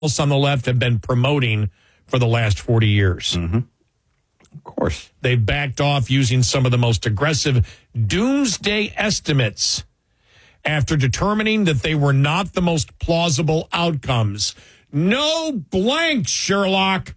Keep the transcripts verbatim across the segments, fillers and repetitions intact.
else on the left have been promoting for the last forty years. Mm-hmm. Of course. They've backed off using some of the most aggressive doomsday estimates after determining that they were not the most plausible outcomes. No blank, Sherlock.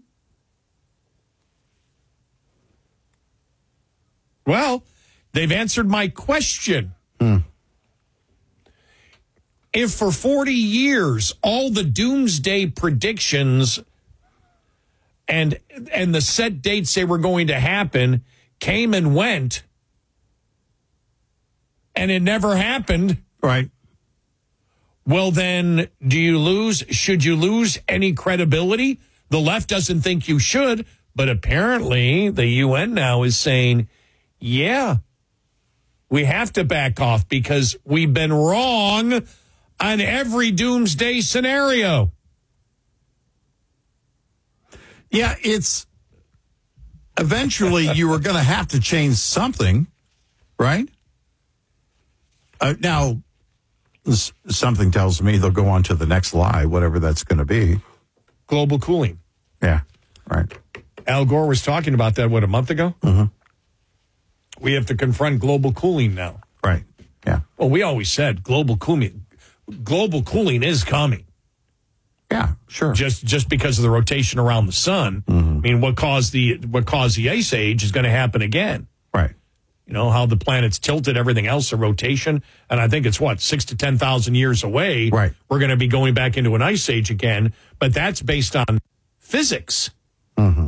Well, they've answered my question. Hmm. If for forty years all the doomsday predictions and and the set dates they were going to happen came and went, and it never happened, right? Well, then, do you lose? Should you lose any credibility? The left doesn't think you should, but apparently the U N now is saying, yeah, we have to back off because we've been wrong on every doomsday scenario. Yeah, it's eventually you were going to have to change something, right? Uh, now, something tells me they'll go on to the next lie, whatever that's going to be. Global cooling. Yeah, right. Al Gore was talking about that, what, a month ago? Mm-hmm. We have to confront global cooling now. Right, yeah. Well, we always said global cooling, global cooling is coming. Yeah, sure. Just just because of the rotation around the sun. Mm-hmm. I mean, what caused the what caused the ice age is going to happen again. Right. You know, how the planet's tilted, everything else, a rotation. And I think it's, what, six to ten thousand years away. Right. We're going to be going back into an ice age again. But that's based on physics. Mm-hmm.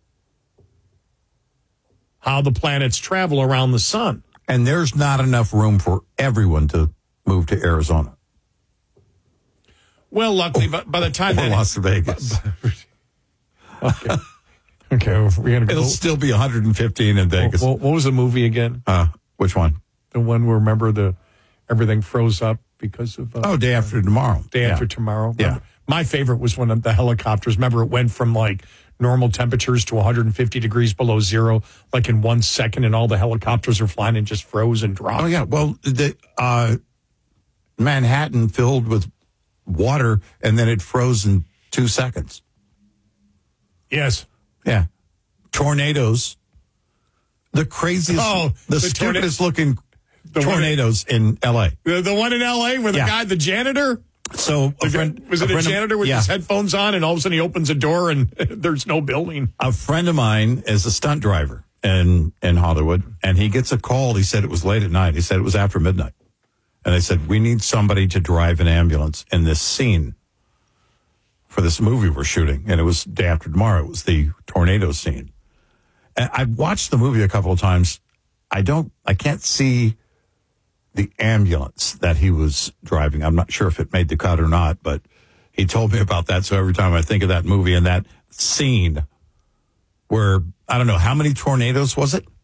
How the planets travel around the sun. And there's not enough room for everyone to move to Arizona. Well, luckily, by, by the time... Or that Las Vegas. okay. Okay, we're gonna go. It'll still be one hundred fifteen in Vegas. What, what was the movie again? Uh, which one? The one where, remember, the everything froze up because of... Uh, oh, Day After Tomorrow. Day yeah. After Tomorrow. Yeah. Remember? My favorite was one of the helicopters. Remember, it went from, like, normal temperatures to one hundred fifty degrees below zero, like in one second, and all the helicopters are flying and just froze and dropped. Oh, yeah. Well, the uh, Manhattan filled with water, and then it froze in two seconds. Yes. Yeah. Tornadoes. The craziest, oh, the, the stupidest torna- looking the tornadoes one, in L A. The, the one in L A where the yeah. guy, the janitor? So a friend, was it a, a janitor with yeah. his headphones on, and all of a sudden he opens a door and there's no building? A friend of mine is a stunt driver in, in Hollywood, and he gets a call. He said it was late at night. He said it was after midnight. And they said, we need somebody to drive an ambulance in this scene for this movie we're shooting. And it was Day After Tomorrow. It was the tornado scene. And I watched the movie a couple of times. I don't, I can't see the ambulance that he was driving. I'm not sure if it made the cut or not, but he told me about that. So every time I think of that movie and that scene where, I don't know, how many tornadoes was it?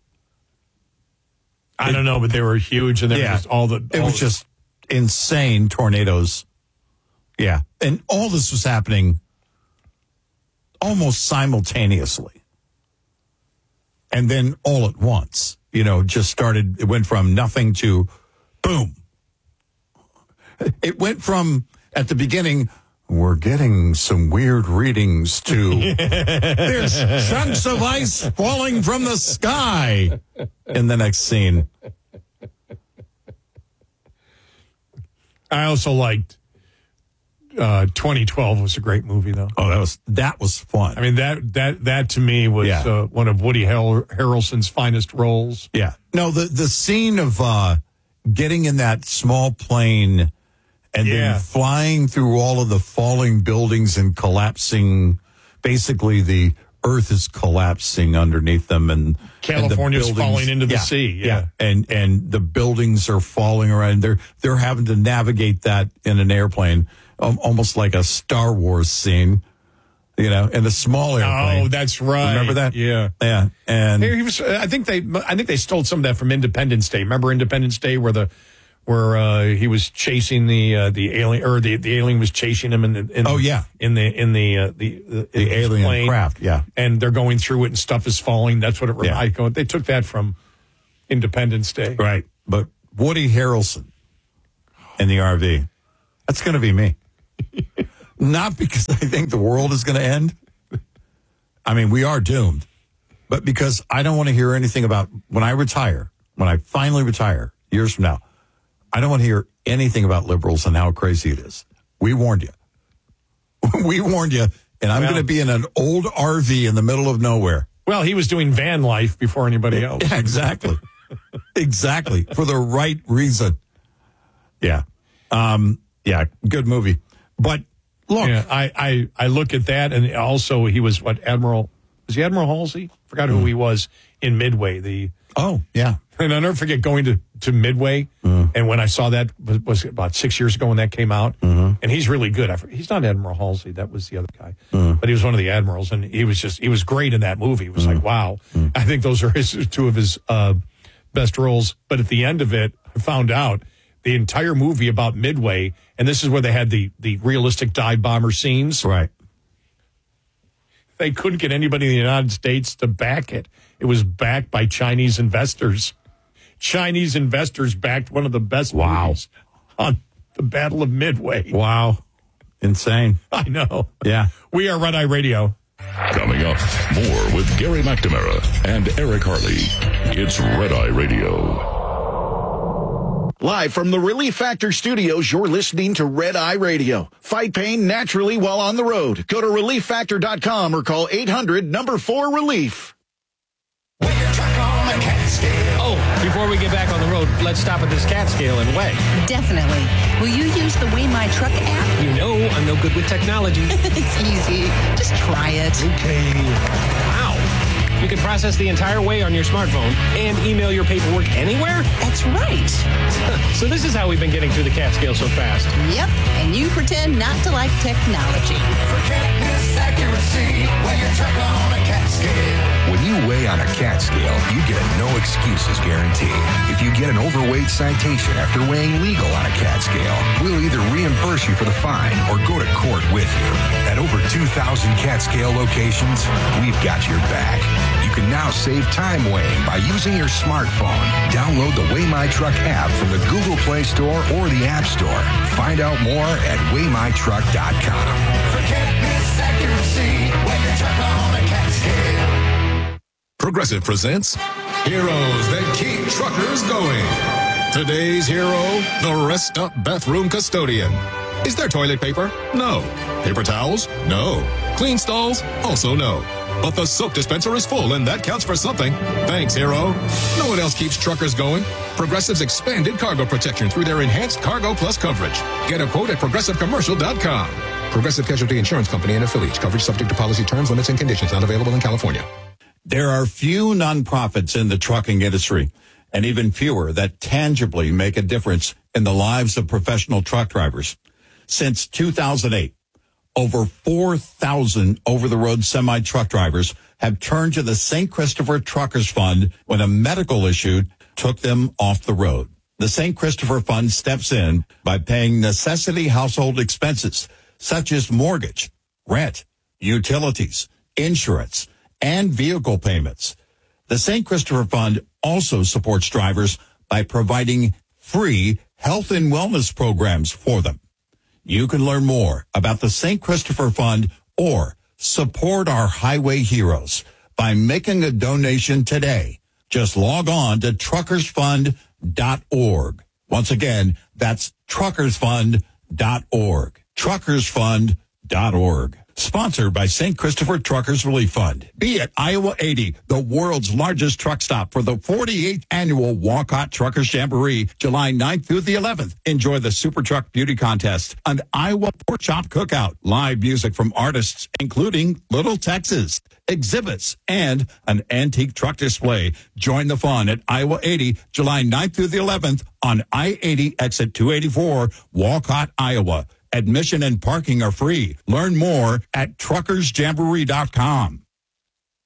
I don't know, but they were huge, and there yeah, was all the. All it was the, just insane tornadoes. Yeah, and all this was happening almost simultaneously, and then all at once. You know, just started. It went from nothing to boom. It went from at the beginning. We're getting some weird readings to there's chunks of ice falling from the sky in the next scene. I also liked uh, twenty twelve was a great movie, though. Oh, that was that was fun. I mean, that that that to me was yeah. uh, one of Woody Har- Harrelson's finest roles. Yeah. No, the, the scene of uh, getting in that small plane and yeah. then flying through all of the falling buildings and collapsing. Basically, the earth is collapsing underneath them, and California's and the falling into the yeah, sea. Yeah. yeah, and and the buildings are falling around. They're they're having to navigate that in an airplane, um, almost like a Star Wars scene, you know, in a small airplane. Oh, that's right. Remember that? Yeah, yeah. And he was. I think they. I think they stole some of that from Independence Day. Remember Independence Day, where the where uh, he was chasing the uh, the alien, or the, the alien was chasing him in the in, oh yeah in the in the uh, the the, the alien plane, craft, yeah, and they're going through it and stuff is falling. That's what it reminded. Yeah. They took that from Independence Day, right? But Woody Harrelson in the R V, that's going to be me. Not because I think the world is going to end. I mean, we are doomed. But because I don't want to hear anything about when I retire, when I finally retire years from now, I don't want to hear anything about liberals and how crazy it is. We warned you. We warned you. And I'm well, going to be in an old R V in the middle of nowhere. Well, he was doing van life before anybody else. Yeah, exactly. Exactly. For the right reason. Yeah. Um, yeah, good movie. But look. Yeah, I, I, I look at that, and also he was, what, Admiral, was he Admiral Halsey? Forgot who mm. he was in Midway. The Oh, yeah. And I'll never forget going to, to Midway, mm. and when I saw that, was, was about six years ago when that came out, mm-hmm. and he's really good. I, he's not Admiral Halsey, that was the other guy, mm. but he was one of the admirals, and he was just, he was great in that movie. It was mm. like, wow. Mm. I think those are his, two of his uh, best roles, but at the end of it, I found out the entire movie about Midway, and this is where they had the, the realistic dive bomber scenes. Right. They couldn't get anybody in the United States to back it. It was backed by Chinese investors. Chinese investors backed one of the best wow. movies on the Battle of Midway. Wow. Insane. I know. Yeah. We are Red Eye Radio. Coming up, more with Gary McNamara and Eric Harley. It's Red Eye Radio. Live from the Relief Factor studios, you're listening to Red Eye Radio. Fight pain naturally while on the road. Go to relief factor dot com or call eight hundred number four relief. Oh, before we get back on the road, let's stop at this Catskill and weigh. Definitely. Will you use the Weigh My Truck app? You know I'm no good with technology. It's easy. Just try it. Okay. Wow. You can process the entire weigh on your smartphone and email your paperwork anywhere? That's right. So this is how we've been getting through the Catskill so fast. Yep, and you pretend not to like technology. Forgetness, accuracy, weigh your truck on a Catskill. When you weigh on a Catskill, you get a no excuses guarantee. If you get an overweight citation after weighing legal on a Catskill, we'll either reimburse you for the fine or go to court with you. At over two thousand Catskill locations, we've got your back. You can now save time weighing by using your smartphone. Download the Weigh My Truck app from the Google Play Store or the App Store. Find out more at weigh my truck dot com. Forgetness, accuracy, weigh your truck on a Catskill. Progressive presents Heroes That Keep Truckers Going. Today's hero, the Rest Up Bathroom Custodian. Is there toilet paper? No. Paper towels? No. Clean stalls? Also no. But the soap dispenser is full, and that counts for something. Thanks, hero. No one else keeps truckers going. Progressive's expanded cargo protection through their enhanced Cargo Plus coverage. Get a quote at progressive commercial dot com. Progressive Casualty Insurance Company and affiliates. Coverage subject to policy terms, limits, and conditions. Not available in California. There are few nonprofits in the trucking industry, and even fewer that tangibly make a difference in the lives of professional truck drivers. Since two thousand eight, over four thousand over-the-road semi-truck drivers have turned to the Saint Christopher Truckers Fund when a medical issue took them off the road. The Saint Christopher Fund steps in by paying necessity household expenses such as mortgage, rent, utilities, insurance, and vehicle payments. The Saint Christopher Fund also supports drivers by providing free health and wellness programs for them. You can learn more about the Saint Christopher Fund or support our highway heroes by making a donation today. Just log on to truckers fund dot org. Once again, that's truckers fund dot org. truckers fund dot org. Sponsored by Saint Christopher Truckers Relief Fund. Be at Iowa eighty, the world's largest truck stop for the forty-eighth annual Walcott Truckers Jamboree, July ninth through the eleventh. Enjoy the Super Truck Beauty Contest, an Iowa Pork Chop Cookout, live music from artists including Little Texas, exhibits, and an antique truck display. Join the fun at Iowa eighty, July ninth through the eleventh on I eighty exit two eighty-four, Walcott, Iowa. Admission and parking are free. Learn more at truckers jamboree dot com.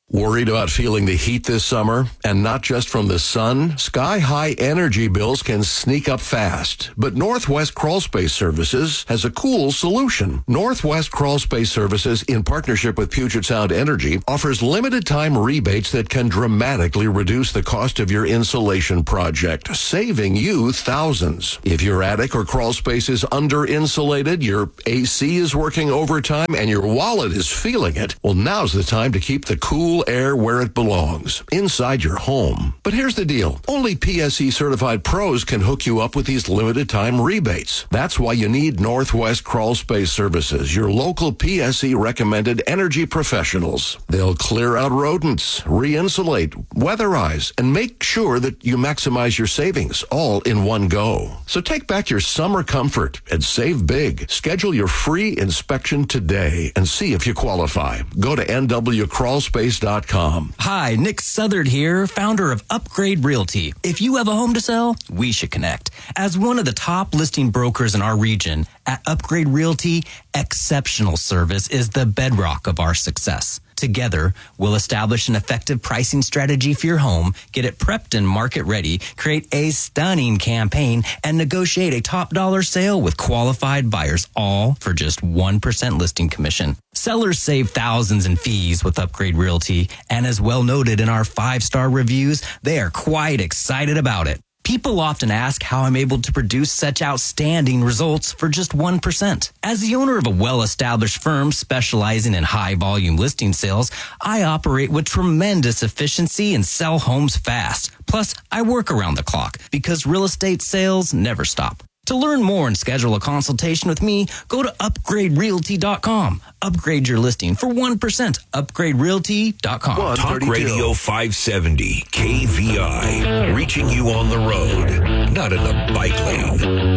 Worried about feeling the heat this summer? And not just from the sun? Sky-high energy bills can sneak up fast. But Northwest Crawl Space Services has a cool solution. Northwest Crawl Space Services, in partnership with Puget Sound Energy, offers limited-time rebates that can dramatically reduce the cost of your insulation project, saving you thousands. If your attic or crawl space is under-insulated, your A C is working overtime, and your wallet is feeling it, well, now's the time to keep the cool air where it belongs, inside your home. But here's the deal. Only P S E certified pros can hook you up with these limited time rebates. That's why you need Northwest Crawl Space Services, your local P S E recommended energy professionals. They'll clear out rodents, re-insulate, weatherize, and make sure that you maximize your savings all in one go. So take back your summer comfort and save big. Schedule your free inspection today and see if you qualify. Go to N W crawl space dot com. Hi, Nick Southard here, founder of Upgrade Realty. If you have a home to sell, we should connect. As one of the top listing brokers in our region, at Upgrade Realty, exceptional service is the bedrock of our success. Together, we'll establish an effective pricing strategy for your home, get it prepped and market ready, create a stunning campaign, and negotiate a top dollar sale with qualified buyers, all for just one percent listing commission. Sellers save thousands in fees with Upgrade Realty, and as well noted in our five-star reviews, they are quite excited about it. People often ask how I'm able to produce such outstanding results for just one percent. As the owner of a well-established firm specializing in high-volume listing sales, I operate with tremendous efficiency and sell homes fast. Plus, I work around the clock because real estate sales never stop. To learn more and schedule a consultation with me, go to upgrade realty dot com. Upgrade your listing for one percent. upgrade realty dot com. Talk Radio five seventy K V I. Reaching you on the road, not in the bike lane.